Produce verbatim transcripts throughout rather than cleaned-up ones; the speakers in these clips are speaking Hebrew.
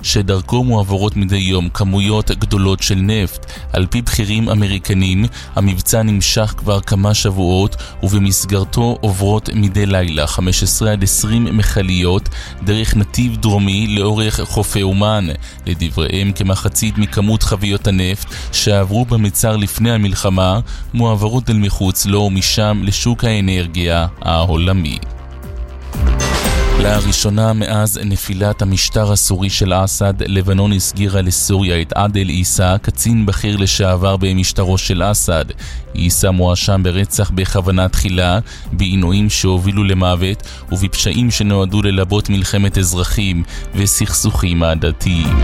שדרכו מועברות מדי יום כמויות גדולות של נפט. על פי בכירים אמריקנים, המבצע נמשך כבר כמה שבועות, ובמסגרתו עוברות מדי לילה חמש עשרה עד עשרים מכליות דרך נתיב דרומי לאורך חופי אומן. לדבריהם, כמחצית מכמות חביות הנפט שעברו במצר לפני המלחמה מועברות אל מחוץ לו ומשם לשוק האנרגיה העולמי. לראשונה מאז נפילת המשטר הסורי של אסד, לבנון הסגירה לסוריה את עדל עיסא, קצין בכיר לשעבר במשטרו של אסד. עיסא מואשם ברצח בכוונה תחילה, בעינויים שהובילו למוות ובפשעים שנועדו ללבות מלחמת אזרחים וסכסוכים עדתיים.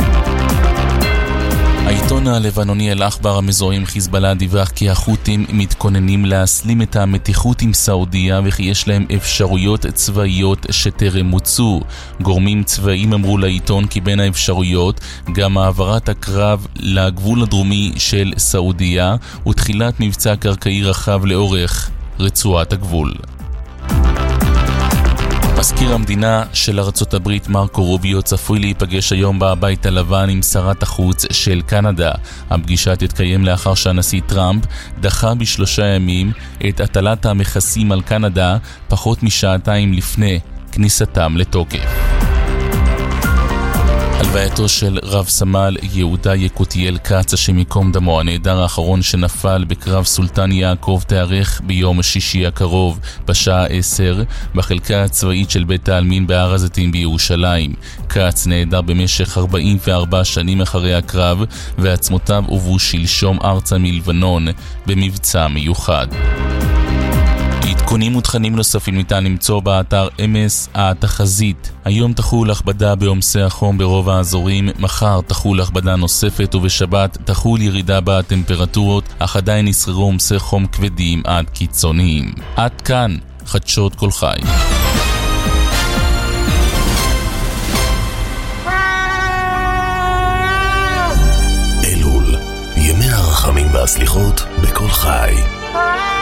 העיתון הלבנוני אל-אחבר המזוהה עם חיזבאללה דיווח כי החות'ים מתכוננים להסלים את המתיחות עם סעודיה וכי יש להם אפשרויות צבאיות שטרם מוצו. גורמים צבאיים אמרו לעיתון כי בין האפשרויות גם העברת הקרב לגבול הדרומי של סעודיה ותחילת מבצע קרקעי רחב לאורך רצועת הגבול. מזכיר המדינה של ארצות הברית מרקו רוביו צפוי להיפגש היום בבית הלבן עם שרת החוץ של קנדה. הפגישה תתקיים לאחר שהנשיא טראמפ דחה בשלושה ימים את הטלת המכסים על קנדה פחות משעתיים לפני כניסתם לתוקף. הלווייתו של רב סמל יהודה יקותיאל כץ, השם ייקום דמו, הנעדר האחרון שנפל בקרב סולטן יעקב, תארך ביום שישי הקרוב בשעה עשר בחלקה הצבאית של בית העלמין בהר הזיתים בירושלים. כץ נעדר במשך ארבעים וארבע שנים אחרי הקרב, ועצמותיו הובאו שלשום ארצה מלבנון במבצע מיוחד. עדכונים ותכנים נוספים ניתן למצוא באתר אמס התחזית. היום תחול הכבדה בעומסי החום ברוב האזורים, מחר תחול הכבדה נוספת ובשבת תחול ירידה בטמפרטורות, אך עדיין ישררו עומסי חום כבדים עד קיצוניים. עד כאן חדשות כל חי. אלול, ימי הרחמים והסליחות בכל חי.